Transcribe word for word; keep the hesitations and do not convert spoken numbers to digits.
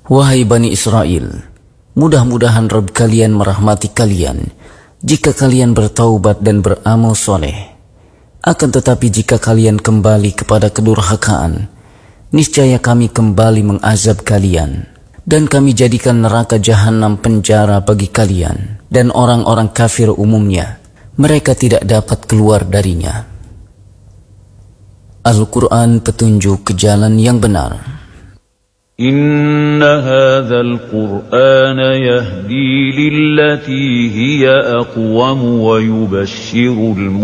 Wahai Bani Israel, mudah-mudahan Rabb kalian merahmati kalian jika kalian bertaubat dan beramal soleh. Akan tetapi jika kalian kembali kepada kedurhakaan, niscaya kami kembali mengazab kalian, dan kami jadikan neraka jahanam penjara bagi kalian, dan orang-orang kafir umumnya, mereka tidak dapat keluar darinya. Al-Quran petunjuk ke jalan yang benar. إن هذا القرآن يهدي للتي هي أقوم ويبشر المؤمنين